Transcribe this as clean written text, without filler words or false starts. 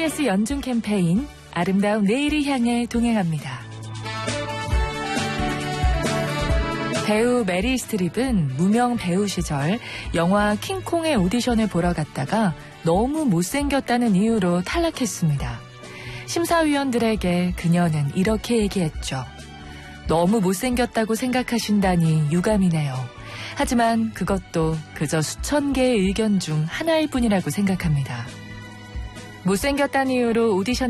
SNS 연중 캠페인 아름다운 내일을 향해 동행합니다. 배우 메릴 스트립은 무명 배우 시절 영화 킹콩의 오디션을 보러 갔다가 너무 못생겼다는 이유로 탈락했습니다. 심사위원들에게 그녀는 이렇게 얘기했죠. 너무 못생겼다고 생각하신다니 유감이네요. 하지만 그것도 그저 수천 개의 의견 중 하나일 뿐이라고 생각합니다. 못생겼다는 이유로 오디션